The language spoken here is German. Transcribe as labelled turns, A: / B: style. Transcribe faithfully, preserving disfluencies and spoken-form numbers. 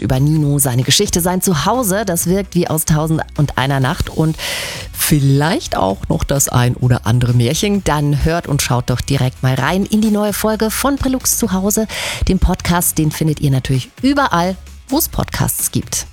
A: über Nino, seine Geschichte, sein Zuhause. Das wirkt wie aus Tausend und einer Nacht und vielleicht auch noch das ein oder andere Märchen. Dann hört und schaut doch direkt mal rein in die neue Folge von Prelux Zuhause. Den Podcast, den findet ihr natürlich überall, wo es Podcasts gibt.